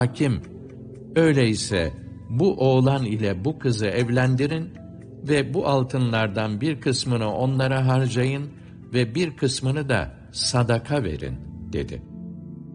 Hakim, öyleyse bu oğlan ile bu kızı evlendirin ve bu altınlardan bir kısmını onlara harcayın ve bir kısmını da sadaka verin, dedi.